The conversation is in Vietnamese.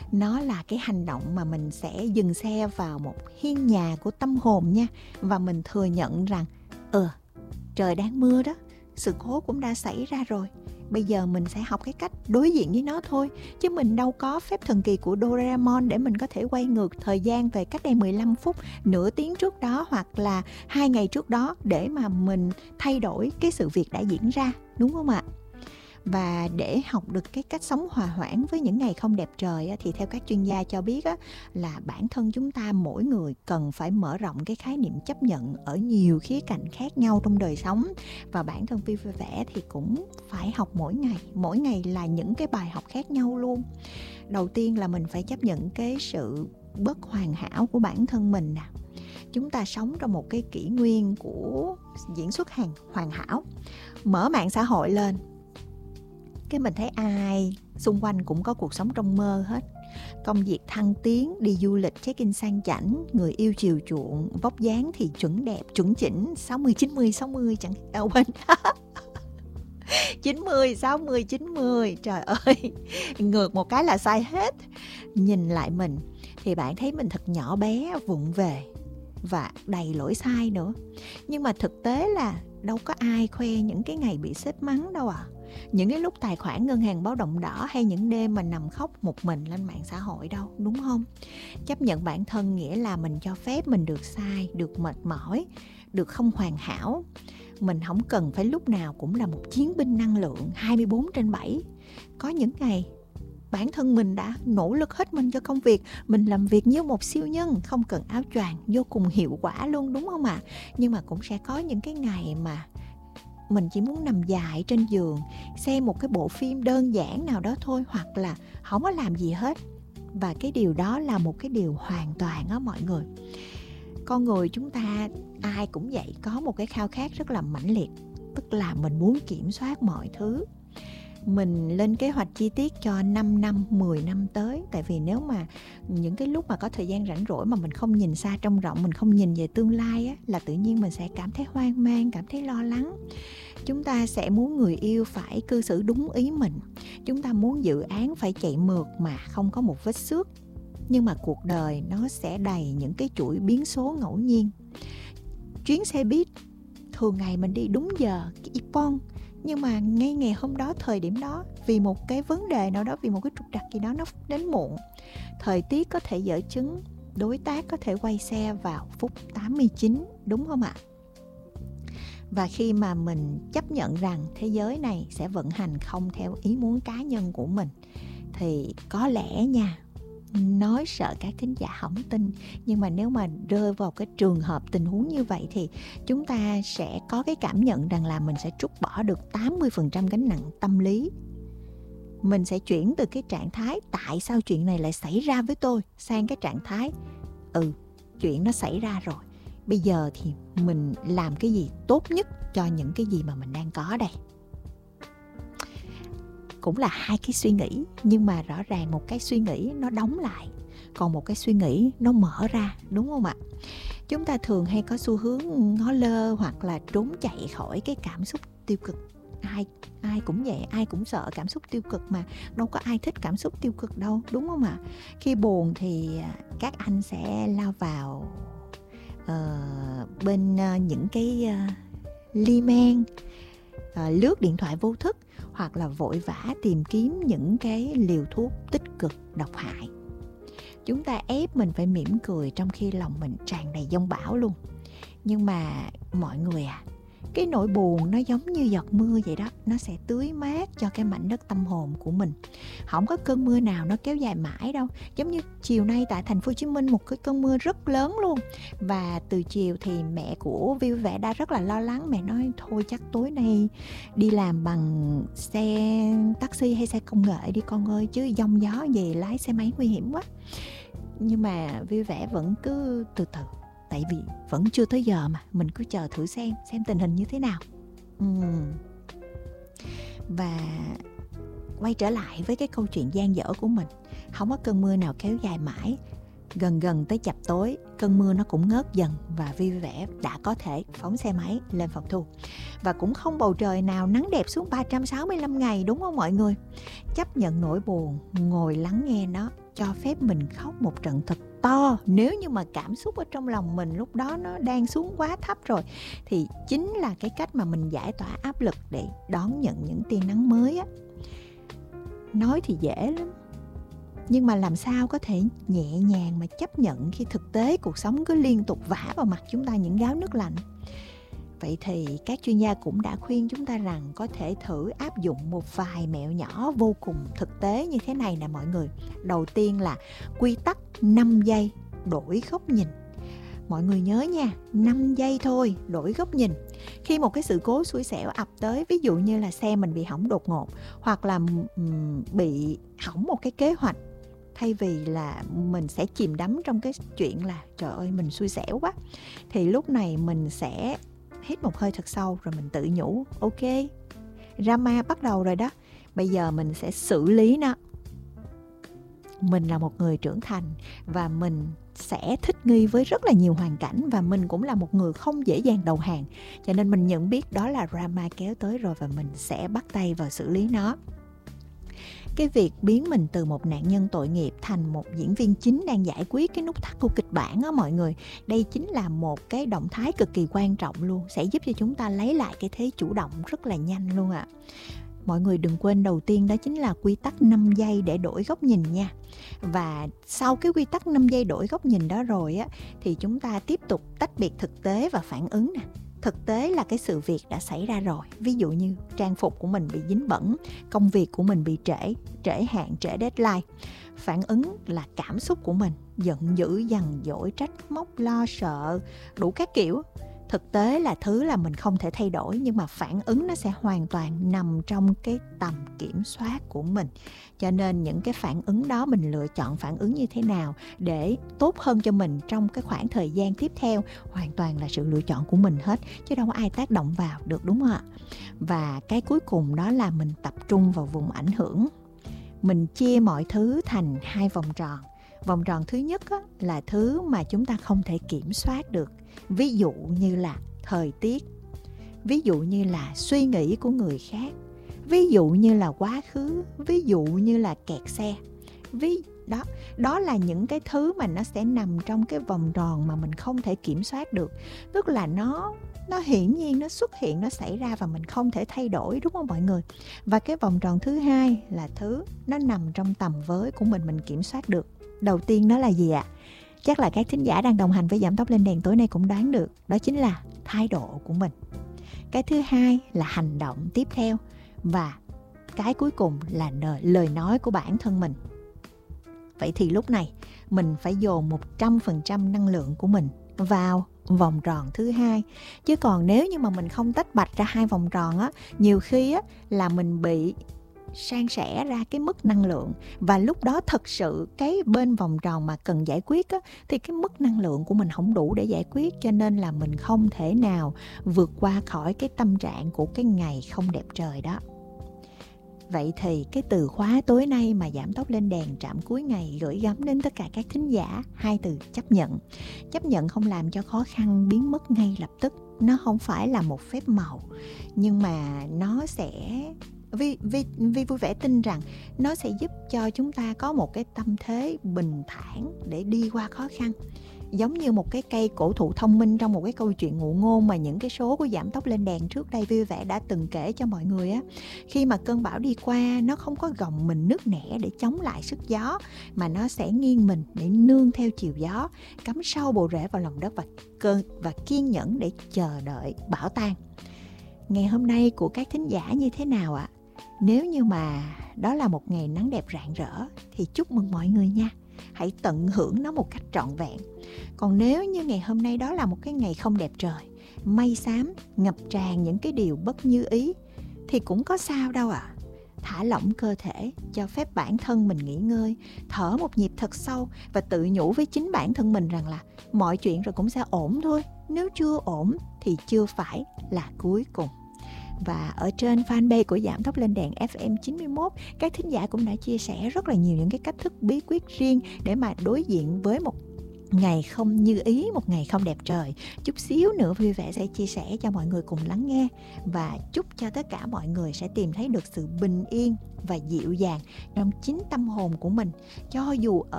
Nó là cái hành động mà mình sẽ dừng xe vào một hiên nhà của tâm hồn nha. Và mình thừa nhận rằng trời đang mưa đó, sự cố cũng đã xảy ra rồi. Bây giờ mình sẽ học cái cách đối diện với nó thôi. Chứ mình đâu có phép thần kỳ của Doraemon để mình có thể quay ngược thời gian về cách đây 15 phút, nửa tiếng trước đó hoặc là 2 ngày trước đó để mà mình thay đổi cái sự việc đã diễn ra, đúng không ạ? Và để học được cái cách sống hòa hoãn với những ngày không đẹp trời thì theo các chuyên gia cho biết là bản thân chúng ta mỗi người cần phải mở rộng cái khái niệm chấp nhận ở nhiều khía cạnh khác nhau trong đời sống. Và bản thân Vi vui vẻ thì cũng phải học mỗi ngày là những cái bài học khác nhau luôn. Đầu tiên là mình phải chấp nhận cái sự bất hoàn hảo của bản thân mình nè. Chúng ta sống trong một cái kỷ nguyên của diễn xuất hoàn hảo. Mở mạng xã hội lên, cái mình thấy ai xung quanh cũng có cuộc sống trong mơ hết. Công việc thăng tiến, đi du lịch, check-in sang chảnh, người yêu chiều chuộng, vóc dáng thì chuẩn đẹp, chuẩn chỉnh, 60, 90 chẳng quên 90, 60, 90. Trời ơi, ngược một cái là sai hết. Nhìn lại mình thì bạn thấy mình thật nhỏ bé, vụng về và đầy lỗi sai nữa. Nhưng mà thực tế là đâu có ai khoe những cái ngày bị sếp mắng đâu à. Những cái lúc tài khoản ngân hàng báo động đỏ hay những đêm mà nằm khóc một mình lên mạng xã hội đâu, đúng không? Chấp nhận bản thân nghĩa là mình cho phép mình được sai, được mệt mỏi, được không hoàn hảo. Mình không cần phải lúc nào cũng là một chiến binh năng lượng 24/7. Có những ngày bản thân mình đã nỗ lực hết mình cho công việc, mình làm việc như một siêu nhân, không cần áo choàng, vô cùng hiệu quả luôn, đúng không ạ? Nhưng mà cũng sẽ có những cái ngày mà mình chỉ muốn nằm dài trên giường, xem một cái bộ phim đơn giản nào đó thôi, hoặc là không có làm gì hết. Và cái điều đó là một cái điều hoàn toàn á mọi người. Con người chúng ta ai cũng vậy, có một cái khao khát rất là mãnh liệt, tức là mình muốn kiểm soát mọi thứ. Mình lên kế hoạch chi tiết cho 5 năm, 10 năm tới. Tại vì nếu mà những cái lúc mà có thời gian rảnh rỗi mà mình không nhìn xa trông rộng, mình không nhìn về tương lai á, là tự nhiên mình sẽ cảm thấy hoang mang, cảm thấy lo lắng. Chúng ta sẽ muốn người yêu phải cư xử đúng ý mình. Chúng ta muốn dự án phải chạy mượt mà không có một vết xước. Nhưng mà cuộc đời nó sẽ đầy những cái chuỗi biến số ngẫu nhiên. Chuyến xe buýt, thường ngày mình đi đúng giờ, cái Ippon. Nhưng mà ngay ngày hôm đó, thời điểm đó, vì một cái vấn đề nào đó, vì một cái trục trặc gì đó nó đến muộn. Thời tiết có thể dở chứng, đối tác có thể quay xe vào phút 89, đúng không ạ? Và khi mà mình chấp nhận rằng thế giới này sẽ vận hành không theo ý muốn cá nhân của mình, thì có lẽ nha, nói sợ các thính giả không tin, nhưng mà nếu mà rơi vào cái trường hợp tình huống như vậy thì chúng ta sẽ có cái cảm nhận rằng là mình sẽ trút bỏ được 80% gánh nặng tâm lý. Mình sẽ chuyển từ cái trạng thái tại sao chuyện này lại xảy ra với tôi sang cái trạng thái chuyện nó xảy ra rồi, bây giờ thì mình làm cái gì tốt nhất cho những cái gì mà mình đang có đây. Cũng là hai cái suy nghĩ, nhưng mà rõ ràng một cái suy nghĩ nó đóng lại, còn một cái suy nghĩ nó mở ra, đúng không ạ? Chúng ta thường hay có xu hướng ngó lơ hoặc là trốn chạy khỏi cái cảm xúc tiêu cực. Ai cũng vậy, ai cũng sợ cảm xúc tiêu cực mà, đâu có ai thích cảm xúc tiêu cực đâu, đúng không ạ? Khi buồn thì các anh sẽ lao vào bên những cái ly men, lướt điện thoại vô thức, hoặc là vội vã tìm kiếm những cái liều thuốc tích cực độc hại. Chúng ta ép mình phải mỉm cười trong khi lòng mình tràn đầy giông bão luôn. Nhưng mà mọi người cái nỗi buồn nó giống như giọt mưa vậy đó, nó sẽ tưới mát cho cái mảnh đất tâm hồn của mình. Không có cơn mưa nào nó kéo dài mãi đâu. Giống như chiều nay tại thành phố Hồ Chí Minh một cái cơn mưa rất lớn luôn. Và từ chiều thì mẹ của Vi Vẻ đã rất là lo lắng. Mẹ nói thôi chắc tối nay đi làm bằng xe taxi hay xe công nghệ đi con ơi, chứ giông gió gì lái xe máy nguy hiểm quá. Nhưng mà Vi Vẻ vẫn cứ từ từ, tại vì vẫn chưa tới giờ mà, mình cứ chờ thử xem tình hình như thế nào. Và quay trở lại với cái câu chuyện dang dở của mình. Không có cơn mưa nào kéo dài mãi. Gần tới chập tối, cơn mưa nó cũng ngớt dần và Vi Vẻ đã có thể phóng xe máy lên phòng thu. Và cũng không bầu trời nào nắng đẹp suốt 365 ngày, đúng không mọi người? Chấp nhận nỗi buồn, ngồi lắng nghe nó, cho phép mình khóc một trận thật to. Nếu như mà cảm xúc ở trong lòng mình lúc đó nó đang xuống quá thấp rồi, thì chính là cái cách mà mình giải tỏa áp lực để đón nhận những tia nắng mới á. Nói thì dễ lắm, nhưng mà làm sao có thể nhẹ nhàng mà chấp nhận khi thực tế cuộc sống cứ liên tục vả vào mặt chúng ta những gáo nước lạnh. Vậy thì các chuyên gia cũng đã khuyên chúng ta rằng có thể thử áp dụng một vài mẹo nhỏ vô cùng thực tế như thế này nè mọi người. Đầu tiên là quy tắc 5 giây đổi góc nhìn. Mọi người nhớ nha, 5 giây thôi đổi góc nhìn. Khi một cái sự cố xui xẻo ập tới, ví dụ như là xe mình bị hỏng đột ngột, hoặc là bị hỏng một cái kế hoạch, thay vì là mình sẽ chìm đắm trong cái chuyện là trời ơi mình xui xẻo quá, thì lúc này mình sẽ hít một hơi thật sâu rồi mình tự nhủ, ok, drama bắt đầu rồi đó, bây giờ mình sẽ xử lý nó. Mình là một người trưởng thành và mình sẽ thích nghi với rất là nhiều hoàn cảnh, và mình cũng là một người không dễ dàng đầu hàng, cho nên mình nhận biết đó là drama kéo tới rồi và mình sẽ bắt tay vào xử lý nó. Cái việc biến mình từ một nạn nhân tội nghiệp thành một diễn viên chính đang giải quyết cái nút thắt của kịch bản á mọi người, đây chính là một cái động thái cực kỳ quan trọng luôn, sẽ giúp cho chúng ta lấy lại cái thế chủ động rất là nhanh luôn ạ. Mọi người đừng quên đầu tiên đó chính là quy tắc 5 giây để đổi góc nhìn nha. Và sau cái quy tắc 5 giây đổi góc nhìn đó rồi á, thì chúng ta tiếp tục tách biệt thực tế và phản ứng nè. Thực tế là cái sự việc đã xảy ra rồi. Ví dụ như trang phục của mình bị dính bẩn, công việc của mình bị trễ hạn, trễ deadline. Phản ứng là cảm xúc của mình, giận dữ, dằn dỗi, trách móc, lo sợ, đủ các kiểu. Thực tế là thứ là mình không thể thay đổi, nhưng mà phản ứng nó sẽ hoàn toàn nằm trong cái tầm kiểm soát của mình. Cho nên những cái phản ứng đó mình lựa chọn phản ứng như thế nào để tốt hơn cho mình trong cái khoảng thời gian tiếp theo hoàn toàn là sự lựa chọn của mình hết, chứ đâu có ai tác động vào được, đúng không ạ? Và cái cuối cùng đó là mình tập trung vào vùng ảnh hưởng. Mình chia mọi thứ thành 2 vòng tròn. Vòng tròn thứ nhất á, là thứ mà chúng ta không thể kiểm soát được. Ví dụ như là thời tiết, ví dụ như là suy nghĩ của người khác, ví dụ như là quá khứ, ví dụ như là kẹt xe. Đó là những cái thứ mà nó sẽ nằm trong cái vòng tròn mà mình không thể kiểm soát được. Tức là nó hiển nhiên, nó xuất hiện, nó xảy ra và mình không thể thay đổi, đúng không mọi người? Và cái vòng tròn thứ hai là thứ nó nằm trong tầm với của mình kiểm soát được. Đầu tiên đó là gì ạ? Chắc là các thính giả đang đồng hành với Giảm Tốc Lên Đèn tối nay cũng đoán được. Đó chính là thái độ của mình. Cái thứ hai là hành động tiếp theo. Và cái cuối cùng là lời nói của bản thân mình. Vậy thì lúc này mình phải dồn 100% năng lượng của mình vào vòng tròn thứ hai. Chứ còn nếu như mà mình không tách bạch ra 2 vòng tròn á, nhiều khi á là mình bị san sẻ ra cái mức năng lượng, và lúc đó thật sự cái bên vòng tròn mà cần giải quyết á, thì cái mức năng lượng của mình không đủ để giải quyết, cho nên là mình không thể nào vượt qua khỏi cái tâm trạng của cái ngày không đẹp trời đó. Vậy thì cái từ khóa tối nay mà Giảm Tốc Lên Đèn trạm cuối ngày gửi gắm đến tất cả các thính giả, 2 từ chấp nhận. Chấp nhận không làm cho khó khăn biến mất ngay lập tức. Nó không phải là một phép màu, nhưng mà nó sẽ Vi vui vẻ tin rằng nó sẽ giúp cho chúng ta có một cái tâm thế bình thản để đi qua khó khăn. Giống như một cái cây cổ thụ thông minh trong một cái câu chuyện ngụ ngôn mà những cái số của Giảm Tốc Lên Đèn trước đây vui vẻ đã từng kể cho mọi người á. Khi mà cơn bão đi qua, nó không có gồng mình nứt nẻ để chống lại sức gió, mà nó sẽ nghiêng mình để nương theo chiều gió, cắm sâu bộ rễ vào lòng đất và kiên nhẫn để chờ đợi bão tan. Ngày hôm nay của các thính giả như thế nào ạ? Nếu như mà đó là một ngày nắng đẹp rạng rỡ thì chúc mừng mọi người nha. Hãy tận hưởng nó một cách trọn vẹn. Còn nếu như ngày hôm nay đó là một cái ngày không đẹp trời, mây xám, ngập tràn những cái điều bất như ý, thì cũng có sao đâu ạ. Thả lỏng cơ thể, cho phép bản thân mình nghỉ ngơi, thở một nhịp thật sâu và tự nhủ với chính bản thân mình rằng là mọi chuyện rồi cũng sẽ ổn thôi. Nếu chưa ổn thì chưa phải là cuối cùng. Và ở trên fanpage của Giảm Tốc Lên Đèn FM 91, các thính giả cũng đã chia sẻ rất là nhiều những cái cách thức bí quyết riêng để mà đối diện với một ngày không như ý, một ngày không đẹp trời. Chút xíu nữa Vui Vẻ sẽ chia sẻ cho mọi người cùng lắng nghe, và chúc cho tất cả mọi người sẽ tìm thấy được sự bình yên và dịu dàng trong chính tâm hồn của mình, cho dù ở